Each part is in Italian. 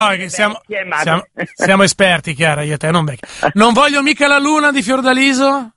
che siamo esperti, Chiara, io e te, non becca. Non voglio mica la luna di Fiordaliso?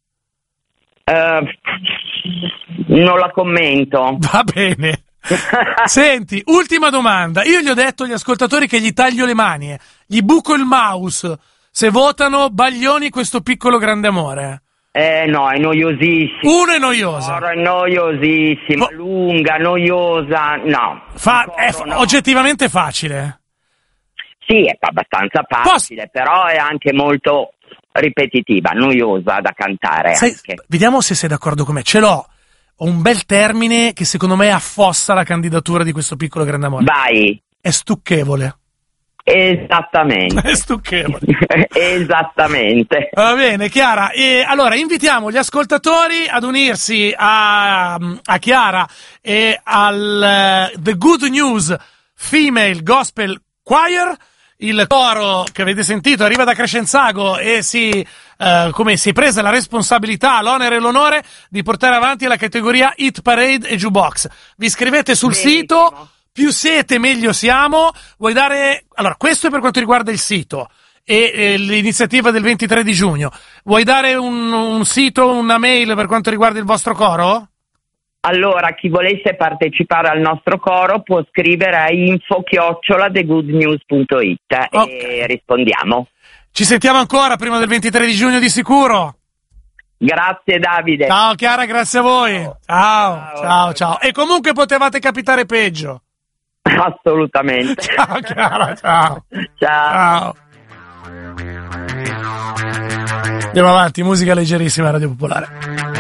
Non la commento. Va bene. Senti, ultima domanda. Io gli ho detto agli ascoltatori che gli taglio le mani, gli buco il mouse se votano Baglioni questo piccolo grande amore. No, è noiosissimo. Uno è noiosa. È noiosissima, lunga, noiosa, no. È oggettivamente facile. Sì, è abbastanza facile, però è anche molto ripetitiva, noiosa da cantare. Vediamo se sei d'accordo con me. Ce l'ho. Ho un bel termine che secondo me affossa la candidatura di questo piccolo grande amore. Vai. È stucchevole. Esattamente. È stucchevole. Esattamente. Va bene, Chiara. E allora invitiamo gli ascoltatori ad unirsi a Chiara e al The Good News Female Gospel Choir. Il coro che avete sentito arriva da Crescenzago e si è presa la responsabilità, l'onere e l'onore di portare avanti la categoria Hit Parade e Jukebox. Vi iscrivete sul sito, più siete meglio siamo. Vuoi dare... Allora, questo è per quanto riguarda il sito e l'iniziativa del 23 di giugno. Vuoi dare un sito, una mail per quanto riguarda il vostro coro? Allora, chi volesse partecipare al nostro coro può scrivere a info@thegoodnews.it e rispondiamo. Ci sentiamo ancora prima del 23 di giugno di sicuro. Grazie Davide. Ciao Chiara, grazie a voi. Ciao. E comunque potevate capitare peggio. Assolutamente. Ciao Chiara, ciao. Andiamo avanti, musica leggerissima a Radio Popolare.